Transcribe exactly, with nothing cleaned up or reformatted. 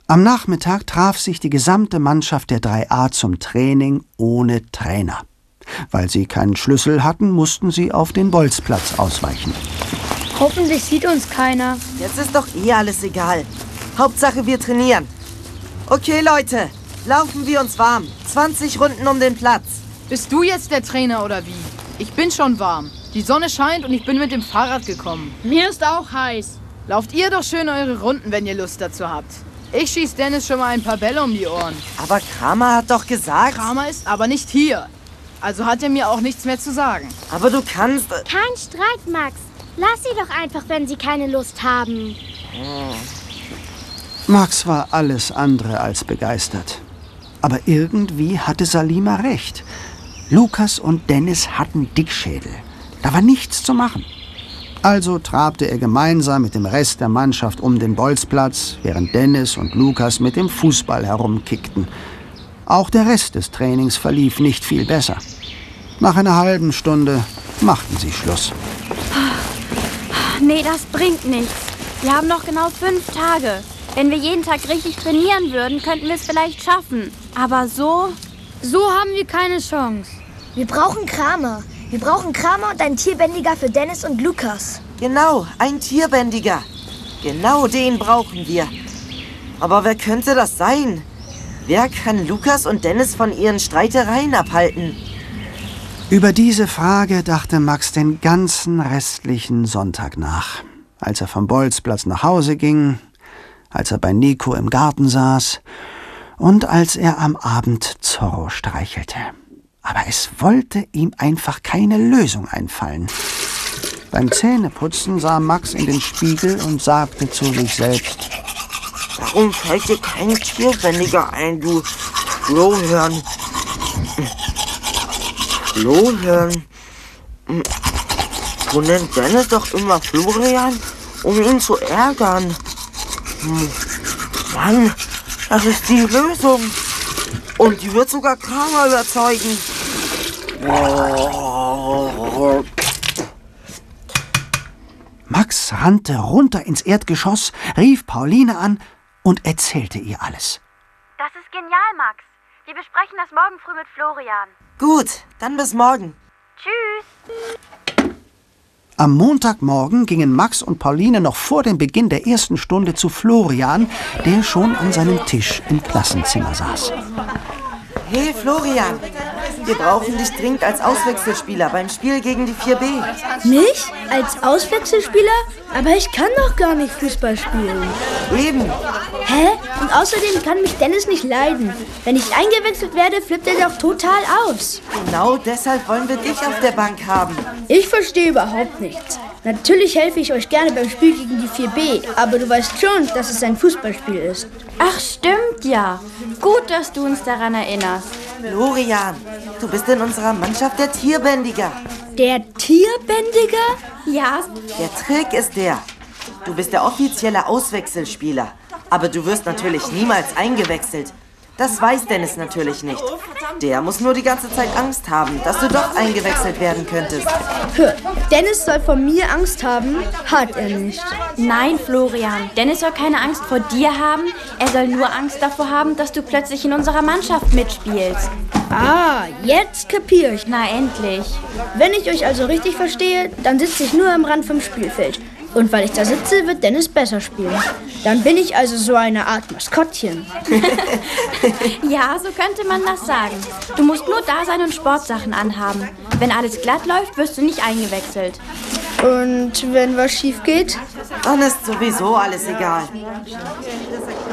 Am Nachmittag traf sich die gesamte Mannschaft der drei A zum Training ohne Trainer. Weil sie keinen Schlüssel hatten, mussten sie auf den Bolzplatz ausweichen. Hoffentlich sieht uns keiner. Jetzt ist doch eh alles egal. Hauptsache, wir trainieren. Okay, Leute, laufen wir uns warm. zwanzig Runden um den Platz. Bist du jetzt der Trainer oder wie? Ich bin schon warm. Die Sonne scheint und ich bin mit dem Fahrrad gekommen. Mir ist auch heiß. Lauft ihr doch schön eure Runden, wenn ihr Lust dazu habt. Ich schieß Dennis schon mal ein paar Bälle um die Ohren. Aber Kramer hat doch gesagt... Kramer ist aber nicht hier. Also hat er mir auch nichts mehr zu sagen. Aber du kannst... Kein Streit, Max. Lass sie doch einfach, wenn sie keine Lust haben. Max war alles andere als begeistert. Aber irgendwie hatte Salima recht. Lukas und Dennis hatten Dickschädel. Da war nichts zu machen. Also trabte er gemeinsam mit dem Rest der Mannschaft um den Bolzplatz, während Dennis und Lukas mit dem Fußball herumkickten. Auch der Rest des Trainings verlief nicht viel besser. Nach einer halben Stunde machten sie Schluss. Nee, das bringt nichts. Wir haben noch genau fünf Tage. Wenn wir jeden Tag richtig trainieren würden, könnten wir es vielleicht schaffen. Aber so... So haben wir keine Chance. Wir brauchen Kramer. Wir brauchen Kramer und einen Tierbändiger für Dennis und Lukas. Genau, ein Tierbändiger. Genau den brauchen wir. Aber wer könnte das sein? Wer kann Lukas und Dennis von ihren Streitereien abhalten? Über diese Frage dachte Max den ganzen restlichen Sonntag nach. Als er vom Bolzplatz nach Hause ging, als er bei Nico im Garten saß und als er am Abend Zorro streichelte. Aber es wollte ihm einfach keine Lösung einfallen. Beim Zähneputzen sah Max in den Spiegel und sagte zu sich selbst: Warum fällt dir kein Tierbändiger ein, du Flohhirn? Flohhirn? Du nennst Dennis doch immer Florian, um ihn zu ärgern. Mann, das ist die Lösung. Und die wird sogar Kramer überzeugen. Max rannte runter ins Erdgeschoss, rief Pauline an und erzählte ihr alles. Das ist genial, Max. Wir besprechen das morgen früh mit Florian. Gut, dann bis morgen. Tschüss. Am Montagmorgen gingen Max und Pauline noch vor dem Beginn der ersten Stunde zu Florian, der schon an seinem Tisch im Klassenzimmer saß. Hey Florian, wir brauchen dich dringend als Auswechselspieler beim Spiel gegen die vier B. Mich? Als Auswechselspieler? Aber ich kann doch gar nicht Fußball spielen. Eben. Hä? Und außerdem kann mich Dennis nicht leiden. Wenn ich eingewechselt werde, flippt er doch total aus. Genau deshalb wollen wir dich auf der Bank haben. Ich verstehe überhaupt nichts. Natürlich helfe ich euch gerne beim Spiel gegen die vier B, aber du weißt schon, dass es ein Fußballspiel ist. Ach, stimmt ja. Gut, dass du uns daran erinnerst. Florian, du bist in unserer Mannschaft der Tierbändiger. Der Tierbändiger? Ja. Der Trick ist der: Du bist der offizielle Auswechselspieler, aber du wirst natürlich niemals eingewechselt. Das weiß Dennis natürlich nicht. Der muss nur die ganze Zeit Angst haben, dass du doch eingewechselt werden könntest. Hör, Dennis soll vor mir Angst haben, hat er nicht. Nein, Florian. Dennis soll keine Angst vor dir haben. Er soll nur Angst davor haben, dass du plötzlich in unserer Mannschaft mitspielst. Ah, jetzt kapiere ich. Na, endlich. Wenn ich euch also richtig verstehe, dann sitze ich nur am Rand vom Spielfeld. Und weil ich da sitze, wird Dennis besser spielen. Dann bin ich also so eine Art Maskottchen. Ja, so könnte man das sagen. Du musst nur da sein und Sportsachen anhaben. Wenn alles glatt läuft, wirst du nicht eingewechselt. Und wenn was schief geht? Dann ist sowieso alles egal.